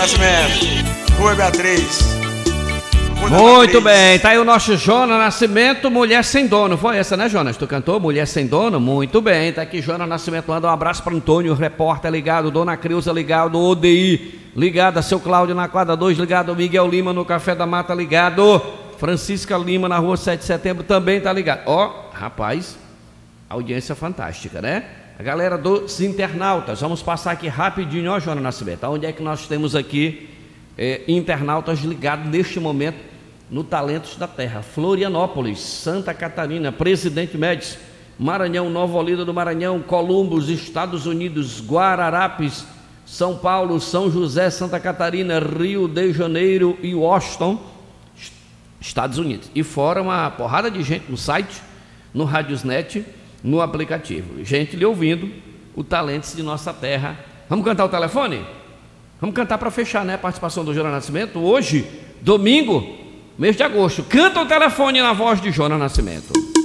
Nascimento, Rua Beatriz. Muito bem, tá aí o nosso Jonas Nascimento, Mulher Sem Dono. Foi essa, né, Jonas? Tu cantou Mulher Sem Dono? Muito bem, tá aqui Jonas Nascimento. Manda um abraço para Antônio, repórter ligado, Dona Creuza ligado, ODI ligado, seu Cláudio na quadra 2 ligado, Miguel Lima no Café da Mata ligado, Francisca Lima na rua 7 de setembro também tá ligado. Ó, rapaz, audiência fantástica, né? A galera dos internautas, vamos passar aqui rapidinho, ó, Jonas Nascimento. Onde é que nós temos aqui internautas ligados neste momento no Talentos da Terra? Florianópolis, Santa Catarina, Presidente Médici, Maranhão, Nova Olinda do Maranhão, Columbus, Estados Unidos, Guararapes, São Paulo, São José, Santa Catarina, Rio de Janeiro e Washington, Estados Unidos. E fora uma porrada de gente no site, no Radiosnet, no aplicativo. Gente lhe ouvindo o Talentos de Nossa Terra. Vamos cantar o telefone? Vamos cantar para fechar, né? A participação do Jonas Nascimento. Hoje, domingo, mês de agosto. Canta o telefone na voz de Jonas Nascimento.